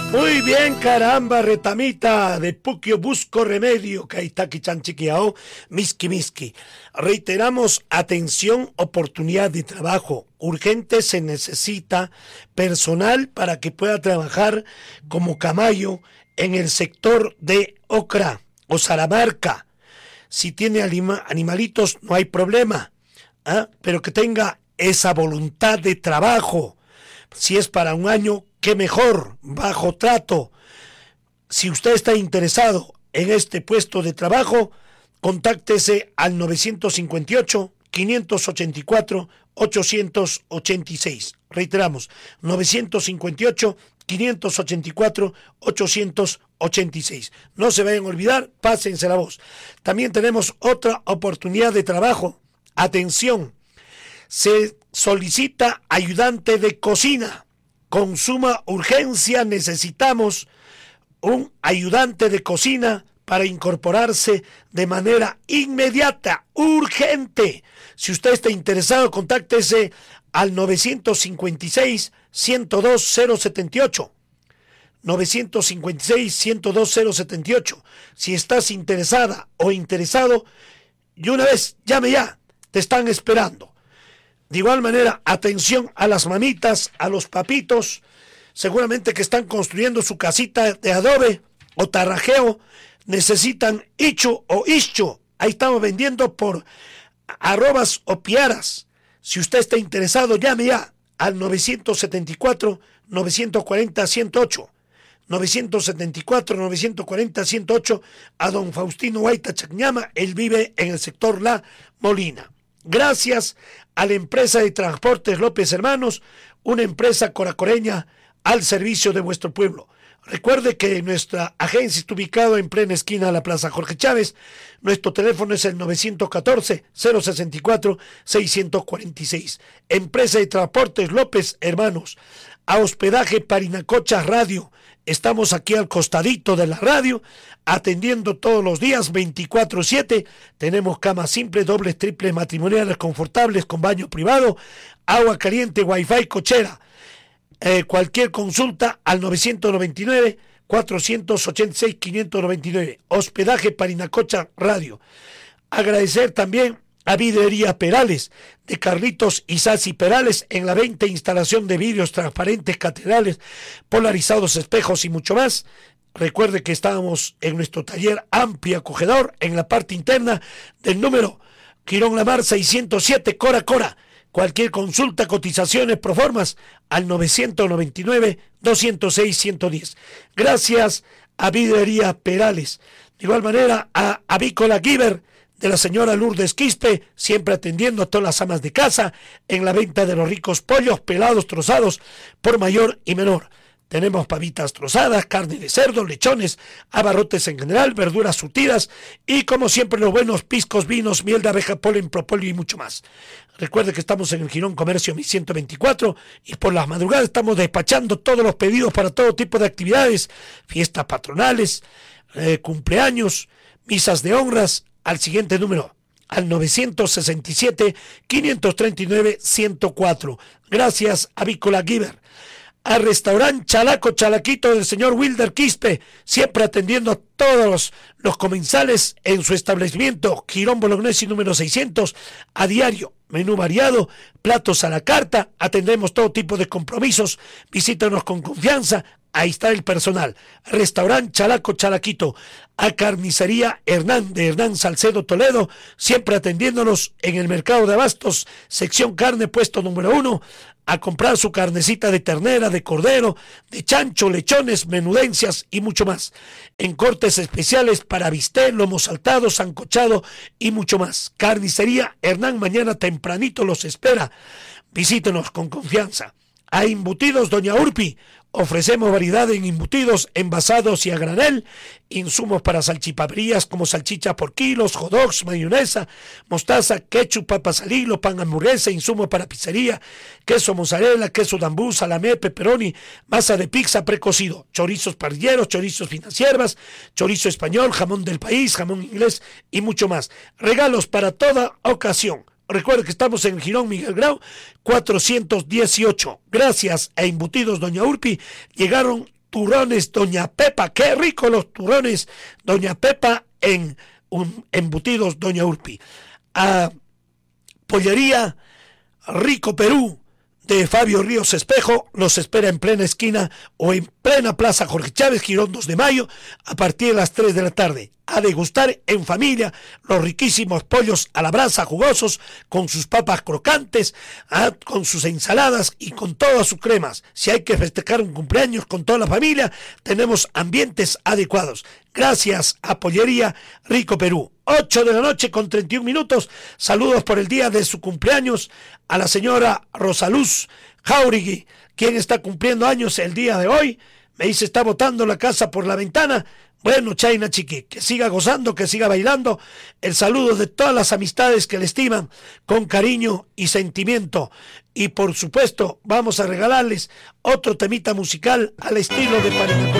Muy bien, caramba, retamita de Puquio busco remedio, Kaitaki chanchiquiao, miski miski. Reiteramos, atención, oportunidad de trabajo. Urgente se necesita personal para que pueda trabajar como camayo en el sector de Ocra o Saramarca. Si tiene animalitos, no hay problema, pero que tenga esa voluntad de trabajo. Si es para un año, qué mejor, bajo trato. Si usted está interesado en este puesto de trabajo, contáctese al 958-584-886. Reiteramos, 958-584-886. No se vayan a olvidar, pásense la voz. También tenemos otra oportunidad de trabajo. Atención, se solicita ayudante de cocina. Con suma urgencia necesitamos un ayudante de cocina para incorporarse de manera inmediata, urgente. Si usted está interesado, contáctese al 956-102-078. 956-102-078. Si estás interesada o interesado, y una vez, llame ya, te están esperando. De igual manera, atención a las mamitas, a los papitos, seguramente que están construyendo su casita de adobe o tarrajeo, necesitan ichu o ischo. Ahí estamos vendiendo por arrobas o piaras. Si usted está interesado, llame ya al 974-940-108. 974-940-108 a don Faustino Huayta Chacñama. Él vive en el sector La Molina. Gracias a la empresa de transportes López Hermanos, una empresa coracoreña al servicio de vuestro pueblo. Recuerde que nuestra agencia está ubicada en plena esquina de la Plaza Jorge Chávez. Nuestro teléfono es el 914-064-646. Empresa de transportes López Hermanos. A hospedaje Parinacocha Radio. Estamos aquí al costadito de la radio, atendiendo todos los días 24/7. Tenemos camas simples, dobles, triples, matrimoniales, confortables, con baño privado, agua caliente, wifi, cochera. Cualquier consulta al 999-486-599. Hospedaje Parinacocha Radio. Agradecer también a Vidrería Perales, de Carlitos y Sasi Perales, en la 20 instalación de vidrios transparentes, catedrales, polarizados, espejos y mucho más. Recuerde que estábamos en nuestro taller amplio y acogedor en la parte interna del número Quirón Lamar 607, Cora. Cualquier consulta, cotizaciones, proformas al 999-206-110. Gracias a Vidrería Perales. De igual manera a Avícola Giver, de la señora Lourdes Quispe, siempre atendiendo a todas las amas de casa en la venta de los ricos pollos pelados, trozados por mayor y menor. Tenemos pavitas trozadas, carne de cerdo, lechones, abarrotes en general, verduras surtidas y, como siempre, los buenos piscos, vinos, miel de abeja, polen, propóleo y mucho más. Recuerde que estamos en el Girón Comercio 1124 y por las madrugadas estamos despachando todos los pedidos para todo tipo de actividades, fiestas patronales, cumpleaños, misas de honras, al siguiente número, al 967-539-104. Gracias a Avícola Giver. Al restaurante Chalaquito del señor Wilder Quispe, siempre atendiendo a todos los comensales en su establecimiento, Girón Bolognesi número 600, a diario, menú variado, platos a la carta, atendemos todo tipo de compromisos, visítanos con confianza. Ahí está el personal. Restaurante Chalaquito. A Carnicería Hernán, de Hernán Salcedo Toledo, siempre atendiéndonos en el mercado de abastos, sección carne, puesto número 1, a comprar su carnecita de ternera, de cordero, de chancho, lechones, menudencias y mucho más. En cortes especiales para bistec, lomo saltado, sancochado y mucho más. Carnicería Hernán, mañana tempranito los espera. Visítenos con confianza. A Embutidos Doña Urpi, ofrecemos variedad en embutidos envasados y a granel, insumos para salchipaperías como salchicha por kilos, hot dogs, mayonesa, mostaza, ketchup, papas al hilo, pan hamburguesa, insumos para pizzería, queso mozzarella, queso dambú, salamé, pepperoni, masa de pizza precocido, chorizos parrilleros, chorizos financieras, chorizo español, jamón del país, jamón inglés y mucho más. Regalos para toda ocasión. Recuerde que estamos en Girón Miguel Grau 418. Gracias a Embutidos Doña Urpi llegaron Turrones Doña Pepa. Qué rico los turrones Doña Pepa en embutidos Doña Urpi. A Pollería Rico Perú de Fabio Ríos Espejo nos espera en plena esquina o en plena plaza Jorge Chávez, Girón 2 de Mayo, a partir de las 3 de la tarde. A degustar en familia los riquísimos pollos a la brasa jugosos, con sus papas crocantes, con sus ensaladas y con todas sus cremas. Si hay que festejar un cumpleaños con toda la familia, tenemos ambientes adecuados. Gracias a Pollería Rico Perú. 8 de la noche con 31 minutos. Saludos por el día de su cumpleaños a la señora Rosaluz Jauregui, quien está cumpliendo años el día de hoy. Me dice, está botando la casa por la ventana. Bueno, Chaina Chiqui, que siga gozando, que siga bailando. El saludo de todas las amistades que le estiman con cariño y sentimiento. Y por supuesto, vamos a regalarles otro temita musical al estilo de Panamá.